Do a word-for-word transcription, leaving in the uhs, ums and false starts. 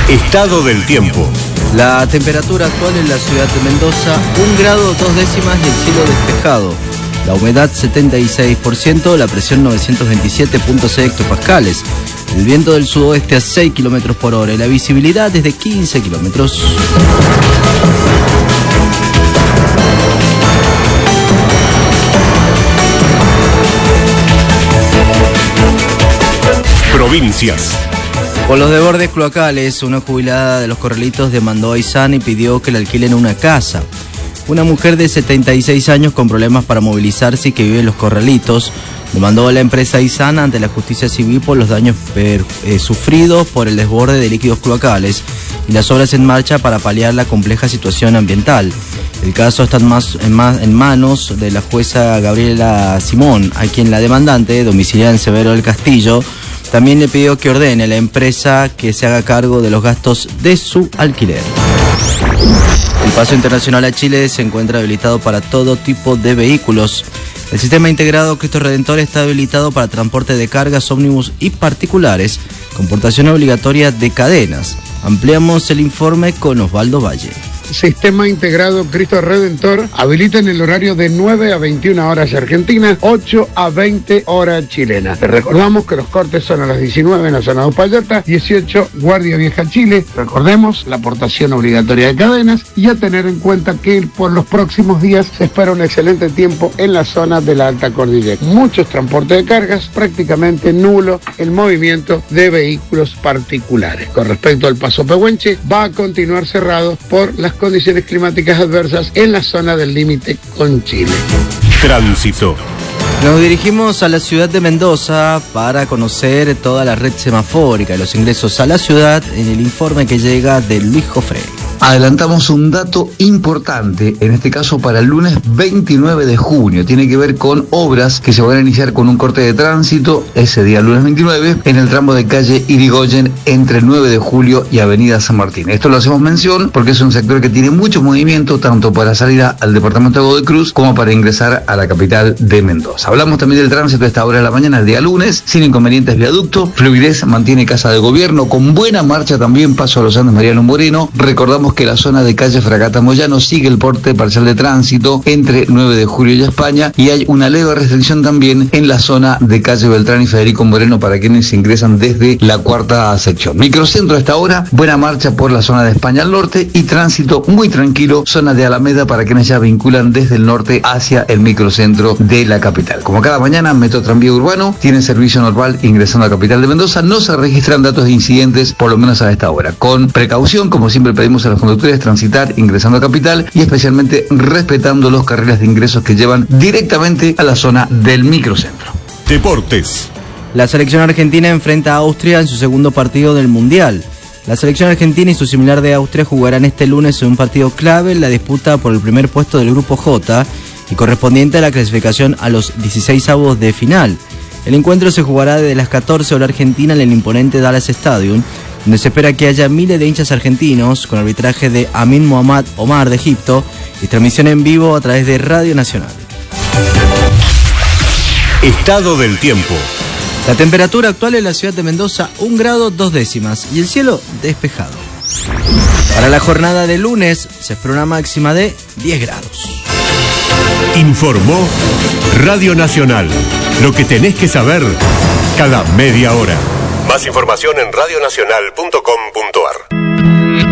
Estado del tiempo. La temperatura actual en la ciudad de Mendoza, un grado dos décimas y el cielo despejado. La humedad setenta y seis por ciento, la presión novecientos veintisiete punto seis hectopascales. El viento del sudoeste a seis kilómetros por hora y la visibilidad es de quince kilómetros. Provincias. Con los desbordes cloacales, una jubilada de los Corralitos demandó a Aysán y pidió que le alquilen una casa. Una mujer de setenta y seis años con problemas para movilizarse y que vive en los Corralitos demandó a la empresa Aysán ante la justicia civil por los daños per, eh, sufridos por el desborde de líquidos cloacales y las obras en marcha para paliar la compleja situación ambiental. El caso está en, más, en, más, en manos de la jueza Gabriela Simón, a quien la demandante, domiciliada en Severo del Castillo, también le pidió que ordene a la empresa que se haga cargo de los gastos de su alquiler. El paso internacional a Chile se encuentra habilitado para todo tipo de vehículos. El sistema integrado Cristo Redentor está habilitado para transporte de cargas, ómnibus y particulares, con portación obligatoria de cadenas. Ampliamos el informe con Osvaldo Valle. Sistema integrado Cristo Redentor habilita en el horario de nueve a veintiuna horas argentinas, ocho a veinte horas chilenas. Les recordamos que los cortes son a las diecinueve en la zona de Uspallata, dieciocho Guardia Vieja Chile. Recordemos la aportación obligatoria de cadenas y a tener en cuenta que por los próximos días se espera un excelente tiempo en la zona de la Alta Cordillera. Muchos transportes de cargas, prácticamente nulo el movimiento de vehículos particulares. Con respecto al paso Pehuenche, va a continuar cerrado por las condiciones climáticas adversas en la zona del límite con Chile. Tránsito. Nos dirigimos a la ciudad de Mendoza para conocer toda la red semafórica y los ingresos a la ciudad en el informe que llega de Luis Jofré. Adelantamos un dato importante, en este caso para el lunes veintinueve de junio. Tiene que ver con obras que se van a iniciar con un corte de tránsito ese día, lunes veintinueve, en el tramo de calle Irigoyen entre el nueve de julio y avenida San Martín. Esto lo hacemos mención porque es un sector que tiene mucho movimiento, tanto para salir al departamento de Godoy Cruz como para ingresar a la capital de Mendoza. Hablamos también del tránsito a esta hora de la mañana, el día lunes, sin inconvenientes viaducto. Fluidez mantiene Casa de Gobierno, con buena marcha también paso a los Andes Mariano Moreno. Recordamos que la zona de calle Fragata Moyano sigue el porte parcial de tránsito entre nueve de julio y España, y hay una leve restricción también en la zona de calle Beltrán y Federico Moreno para quienes ingresan desde la cuarta sección. Microcentro a esta hora, buena marcha por la zona de España al norte y tránsito muy tranquilo, zona de Alameda para quienes ya vinculan desde el norte hacia el microcentro de la capital. Como cada mañana, Metro Tranvía Urbano tiene servicio normal ingresando a la capital de Mendoza. No se registran datos de incidentes, por lo menos a esta hora. Con precaución, como siempre pedimos a los conductores, transitar ingresando a capital y especialmente respetando los carriles de ingresos que llevan directamente a la zona del microcentro. Deportes. La selección argentina enfrenta a Austria en su segundo partido del Mundial. La selección argentina y su similar de Austria jugarán este lunes en un partido clave en la disputa por el primer puesto del Grupo J y correspondiente a la clasificación a los dieciseisavos de final. El encuentro se jugará desde las catorce horas argentina en el imponente Dallas Stadium, donde se espera que haya miles de hinchas argentinos, con arbitraje de Amin Mohamed Omar de Egipto y transmisión en vivo a través de Radio Nacional. Estado del tiempo. La temperatura actual en la ciudad de Mendoza, un grado dos décimas y el cielo despejado. Para la jornada de lunes se espera una máxima de diez grados. Informó Radio Nacional. Lo que tenés que saber cada media hora. Más información en radio nacional punto com punto ar.